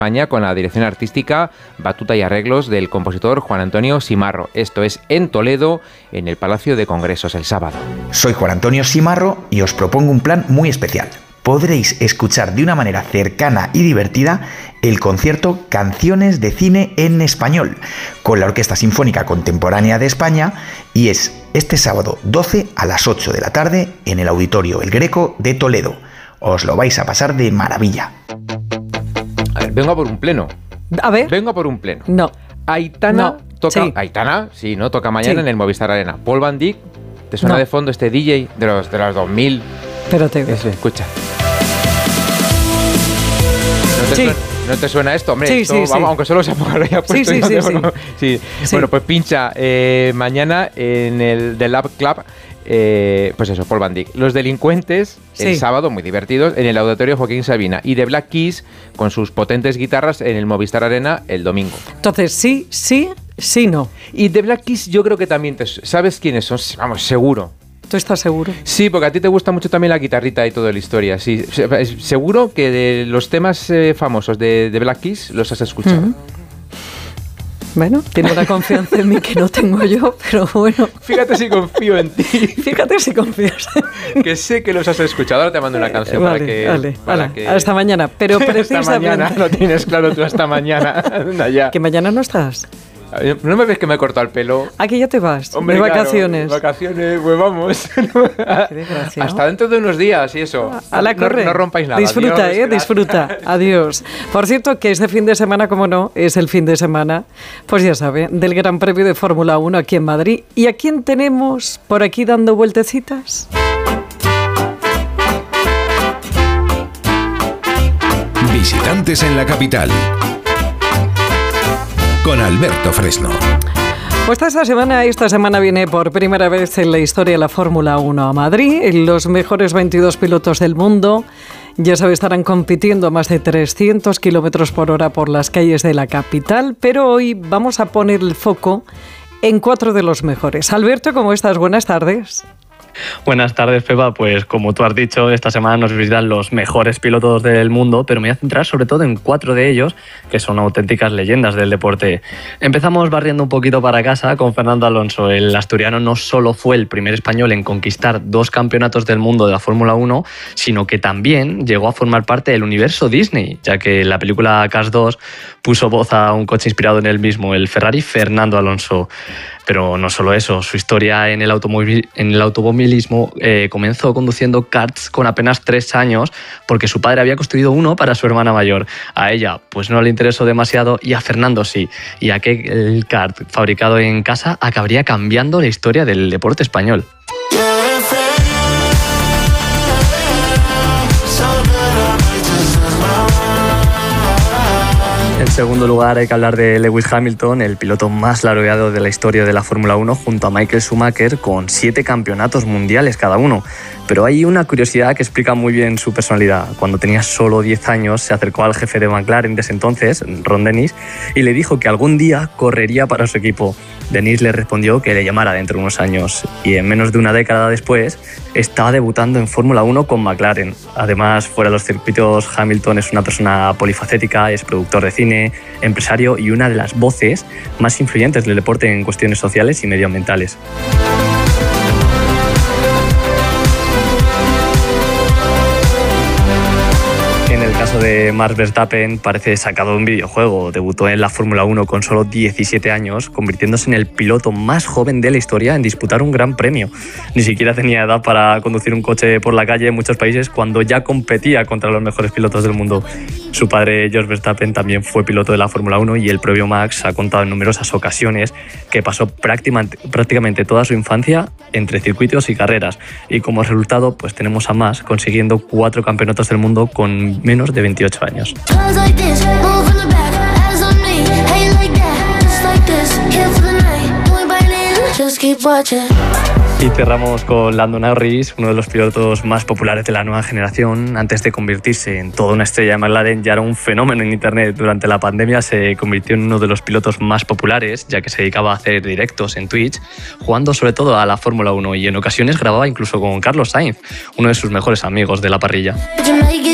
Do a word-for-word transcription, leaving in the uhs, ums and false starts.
España con la dirección artística, batuta y arreglos del compositor Juan Antonio Simarro. Esto es en Toledo, en el Palacio de Congresos, el sábado. Soy Juan Antonio Simarro y os propongo un plan muy especial. Podréis escuchar de una manera cercana y divertida el concierto Canciones de Cine en Español con la Orquesta Sinfónica Contemporánea de España, y es este sábado doce a las ocho de la tarde en el Auditorio El Greco de Toledo. Os lo vais a pasar de maravilla. A ver, vengo a por un pleno. A ver. Vengo a por un pleno. No. Aitana no. toca... Sí. Aitana, sí, ¿no? Toca mañana Sí. en el Movistar Arena. Paul Van Dyk, ¿te suena No. de fondo este D J de los, de los dos mil? Espérate. Eso, escucha. ¿No te, Sí. suena, ¿No te suena esto? Hombre, Sí, esto, sí, vamos, sí. aunque solo se ponga lo haya puesto. Sí, sí, yo sí, no- sí. Sí. Bueno, pues pincha eh, mañana en el The Lab Club. Eh, pues eso, Paul Van Dyk. Los Delincuentes, el Sí. sábado, muy divertidos, en el Auditorio Joaquín Sabina. Y The Black Keys, con sus potentes guitarras, en el Movistar Arena el domingo. Entonces, sí, sí, sí, no. Y The Black Keys yo creo que también te... ¿Sabes quiénes son? Vamos, seguro. ¿Tú estás seguro? Sí, porque a ti te gusta mucho también la guitarrita y toda la historia. Sí, Se- es- seguro que de los temas eh, famosos de, de Black Keys los has escuchado. Ujú. Bueno, tiene una confianza en mí que no tengo yo, pero bueno. Fíjate si confío en ti, Fíjate si confías. que sé que los has escuchado. Ahora te mando una canción Vale, para que... vale, para vale. que- Hasta mañana. Pero Hasta precisamente... mañana, lo tienes claro tú, hasta mañana. Anda ya. Que mañana no estás. ¿No me ves que me he cortado el pelo? Aquí ya te vas. Hombre, de claro, vacaciones. vacaciones, pues vamos. Qué desgracia. Hasta dentro de unos días y eso. A la No- corre. No, rompáis nada. Disfruta, Adiós, eh, gracias. disfruta. Adiós. Por cierto, que este fin de semana, como no, es el fin de semana, pues ya sabe, del Gran Premio de Fórmula uno aquí en Madrid. ¿Y a quién tenemos por aquí dando vueltecitas? Visitantes en la capital. Con Alberto Fresno. Pues esta semana, esta semana viene por primera vez en la historia la Fórmula uno a Madrid. Los mejores veintidós pilotos del mundo, ya sabe, estarán compitiendo a más de trescientos kilómetros por hora por las calles de la capital. Pero hoy vamos a poner el foco en cuatro de los mejores. Alberto, ¿cómo estás? Buenas tardes. Buenas tardes, Pepa. Pues como tú has dicho, esta semana nos visitan los mejores pilotos del mundo, pero me voy a centrar sobre todo en cuatro de ellos, que son auténticas leyendas del deporte. Empezamos barriendo un poquito para casa con Fernando Alonso. El asturiano no solo fue el primer español en conquistar dos campeonatos del mundo de la Fórmula uno, sino que también llegó a formar parte del universo Disney, ya que la película Cars dos puso voz a un coche inspirado en él mismo, el Ferrari Fernando Alonso. Pero no solo eso, su historia en el, automóvil, en el automovilismo eh, comenzó conduciendo karts con apenas tres años porque su padre había construido uno para su hermana mayor. A ella pues no le interesó demasiado y a Fernando sí. Y aquel kart fabricado en casa acabaría cambiando la historia del deporte español. En segundo lugar hay que hablar de Lewis Hamilton, el piloto más laureado de la historia de la Fórmula uno, junto a Michael Schumacher, con siete campeonatos mundiales cada uno. Pero hay una curiosidad que explica muy bien su personalidad. Cuando tenía solo diez años se acercó al jefe de McLaren de ese entonces, Ron Dennis, y le dijo que algún día correría para su equipo. Dennis le respondió que le llamara dentro de unos años, y en menos de una década después estaba debutando en Fórmula uno con McLaren. Además, fuera de los circuitos, Hamilton es una persona polifacética, es productor de cine, empresario y una de las voces más influyentes del deporte en cuestiones sociales y medioambientales. En el caso de Max Verstappen parece sacado de un videojuego. Debutó en la Fórmula uno con solo diecisiete años, convirtiéndose en el piloto más joven de la historia en disputar un gran premio. Ni siquiera tenía edad para conducir un coche por la calle en muchos países cuando ya competía contra los mejores pilotos del mundo. Su padre, George Verstappen, también fue piloto de la Fórmula uno y el propio Max ha contado en numerosas ocasiones que pasó prácticamente, prácticamente toda su infancia entre circuitos y carreras. Y como resultado, pues tenemos a Max consiguiendo cuatro campeonatos del mundo con menos de veintiocho años. Y cerramos con Lando Norris, uno de los pilotos más populares de la nueva generación. Antes de convertirse en toda una estrella de McLaren, ya era un fenómeno en Internet. Durante la pandemia se convirtió en uno de los pilotos más populares, ya que se dedicaba a hacer directos en Twitch, jugando sobre todo a la Fórmula uno y en ocasiones grababa incluso con Carlos Sainz, uno de sus mejores amigos de la parrilla.